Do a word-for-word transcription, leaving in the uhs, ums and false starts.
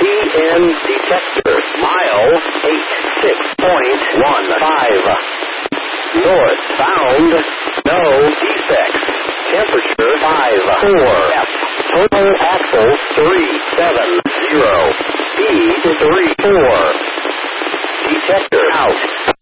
in detector. Mile eight six point one five. Northbound, no defects. Temperature five four. F. Total axle three seven zero. Speed three four. Detector out.